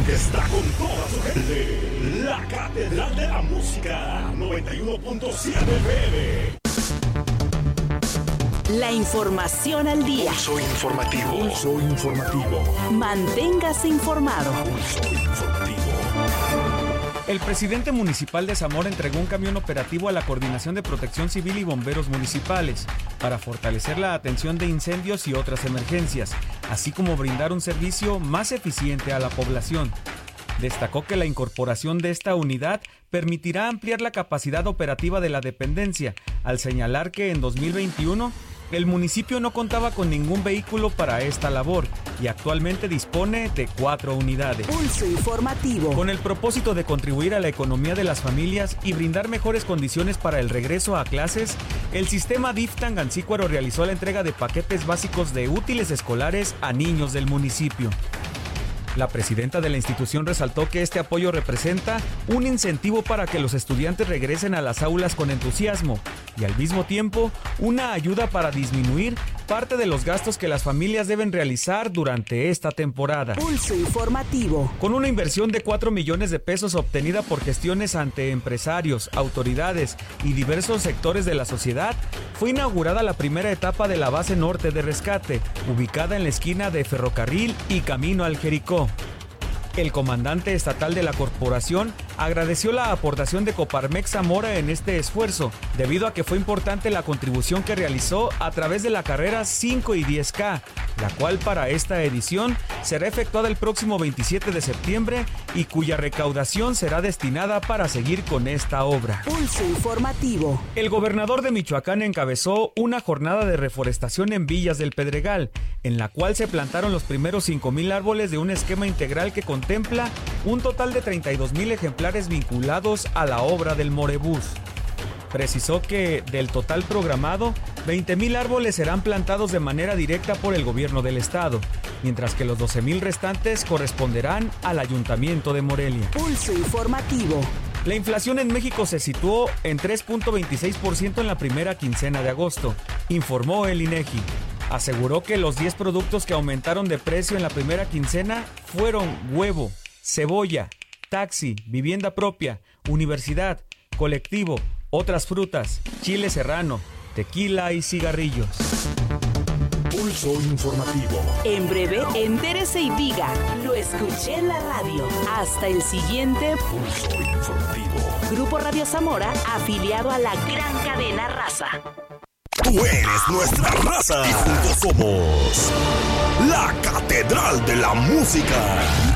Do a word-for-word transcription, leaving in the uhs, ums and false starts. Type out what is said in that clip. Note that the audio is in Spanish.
que está con toda su gente. La Catedral de la Música, noventa y uno punto siete F M. La información al día. Pulso informativo. Pulso informativo. Manténgase informado. Pulso informativo. El presidente municipal de Zamora entregó un camión operativo a la Coordinación de Protección Civil y Bomberos Municipales para fortalecer la atención de incendios y otras emergencias, así como brindar un servicio más eficiente a la población. Destacó que la incorporación de esta unidad permitirá ampliar la capacidad operativa de la dependencia, al señalar que en dos mil veintiuno el municipio no contaba con ningún vehículo para esta labor y actualmente dispone de cuatro unidades. Pulso informativo. Con el propósito de contribuir a la economía de las familias y brindar mejores condiciones para el regreso a clases, el sistema D I F Tangancícuaro realizó la entrega de paquetes básicos de útiles escolares a niños del municipio. La presidenta de la institución resaltó que este apoyo representa un incentivo para que los estudiantes regresen a las aulas con entusiasmo y al mismo tiempo una ayuda para disminuir parte de los gastos que las familias deben realizar durante esta temporada. Pulso informativo. Con una inversión de cuatro millones de pesos obtenida por gestiones ante empresarios, autoridades y diversos sectores de la sociedad, fue inaugurada la primera etapa de la base norte de rescate, ubicada en la esquina de Ferrocarril y Camino al Jericó. El comandante estatal de la corporación agradeció la aportación de Coparmex Zamora en este esfuerzo, debido a que fue importante la contribución que realizó a través de la carrera cinco y diez K, la cual para esta edición será efectuada el próximo veintisiete de septiembre y cuya recaudación será destinada para seguir con esta obra. Pulso informativo. El gobernador de Michoacán encabezó una jornada de reforestación en Villas del Pedregal, en la cual se plantaron los primeros cinco mil árboles de un esquema integral que contempla un total de treinta y dos mil ejemplares vinculados a la obra del Morebús. Precisó que del total programado, veinte mil árboles serán plantados de manera directa por el gobierno del estado, mientras que los doce mil restantes corresponderán al Ayuntamiento de Morelia. Pulso informativo. La inflación en México se situó en tres punto veintiséis por ciento en la primera quincena de agosto, informó el INEGI. Aseguró que los diez productos que aumentaron de precio en la primera quincena fueron huevo, cebolla, taxi, vivienda propia, universidad, colectivo, otras frutas, chile serrano, tequila y cigarrillos. Pulso informativo. En breve, entérese y diga, lo escuché en la radio. Hasta el siguiente Pulso informativo. Grupo Radio Zamora, afiliado a la gran cadena Raza. Tú eres nuestra raza. Y juntos somos la Catedral de la Música.